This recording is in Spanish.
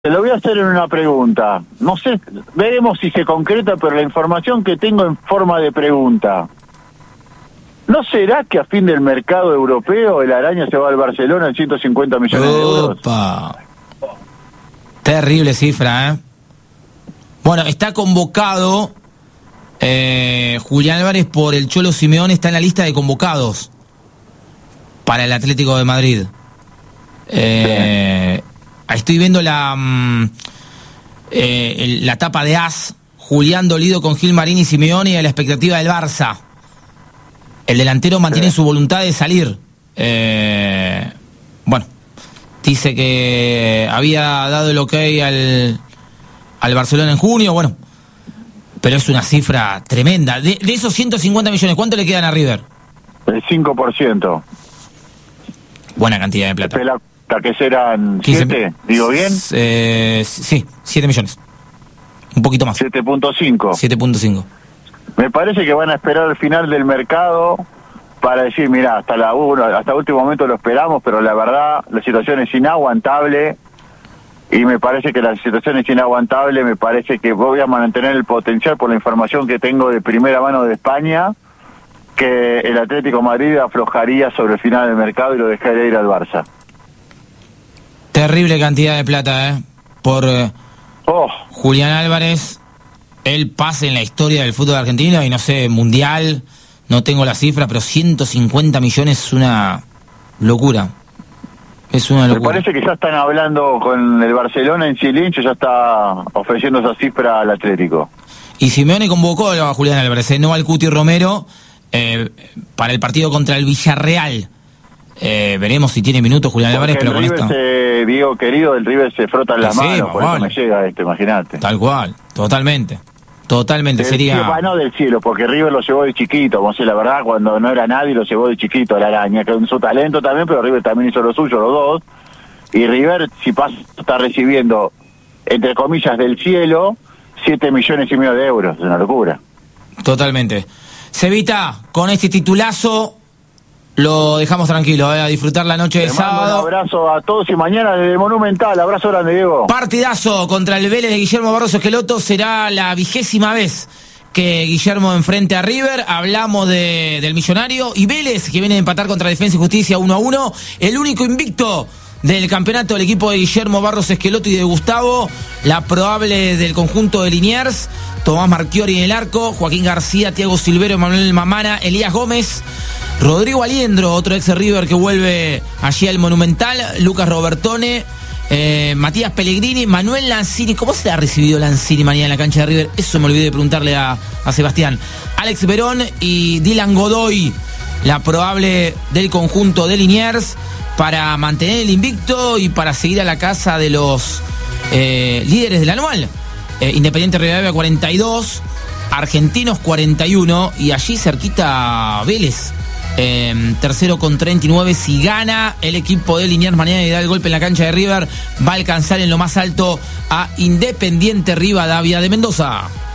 Te lo voy a hacer en una pregunta. No sé, veremos si se concreta, pero la información que tengo en forma de pregunta. ¿No será que a fin del mercado europeo el Araña se va al Barcelona en 150 millones de euros? Opa. Terrible cifra, ¿eh? Bueno, está convocado Julián Álvarez por el Cholo Simeone, está en la lista de convocados para el Atlético de Madrid. Estoy viendo la tapa de AS, Julián dolido con Gilmarín y Simeone y a la expectativa del Barça. El delantero mantiene su voluntad de salir. Bueno, dice que había dado el ok al Barcelona en junio, bueno, pero es una cifra tremenda. De esos 150 millones, ¿cuánto le quedan a River? El 5%. Buena cantidad de plata. ¿Que serán 7? ¿Digo bien? Sí, 7 millones. Un poquito más. 7.5. 7.5. Me parece que van a esperar el final del mercado para decir, mira, hasta último momento lo esperamos, pero la verdad, la situación es inaguantable, y me parece que la situación es inaguantable, me parece que voy a mantener el potencial por la información que tengo de primera mano de España, que el Atlético de Madrid aflojaría sobre el final del mercado y lo dejaría ir al Barça. Terrible cantidad de plata, por Julián Álvarez. El pase en la historia del fútbol argentino y no sé, mundial, no tengo la cifra, pero 150 millones es una locura. Es una locura. Me parece que ya están hablando con el Barcelona en silencio, ya está ofreciendo esa cifra al Atlético. Y Simeone convocó a Julián Álvarez, no al Cuti Romero, para el partido contra el Villarreal. Veremos si tiene minutos Julián Álvarez, pero con esto... Diego querido, el River se frota las manos, por eso me llega imagínate. Tal cual, totalmente sería... No del cielo, porque River lo llevó de chiquito, vamos a decir la verdad, cuando no era nadie lo llevó de chiquito la Araña, con su talento también, pero River también hizo lo suyo, los dos, y River, si pasa, está recibiendo, entre comillas, del cielo, 7,5 millones de euros, es una locura. Totalmente. Cevita, con este titulazo lo dejamos tranquilo, a disfrutar la noche de sábado. Un abrazo a todos y mañana desde el Monumental. Abrazo grande, Diego. Partidazo contra el Vélez de Guillermo Barros Esqueloto. Será la 20ª vez que Guillermo enfrente a River. Hablamos del Millonario y Vélez, que viene a empatar contra Defensa y Justicia 1-1. El único invicto del campeonato del equipo de Guillermo Barros Esqueloto y de Gustavo. La probable del conjunto de Liniers. Tomás Marchiori en el arco. Joaquín García, Thiago Silvero, Manuel Mamana, Elías Gómez, Rodrigo Aliendro, otro ex River que vuelve allí al Monumental, Lucas Robertone, Matías Pellegrini, Manuel Lanzini. ¿Cómo se ha recibido Lanzini mañana en la cancha de River? Eso me olvidé de preguntarle a Sebastián. Alex Verón y Dylan Godoy, la probable del conjunto de Liniers, para mantener el invicto y para seguir a la casa de los líderes del anual. Independiente Rivadavia 42, Argentinos 41 y allí cerquita Vélez. Tercero con 39. Si gana el equipo de Liniers mañana y da el golpe en la cancha de River, va a alcanzar en lo más alto a Independiente Rivadavia de Mendoza.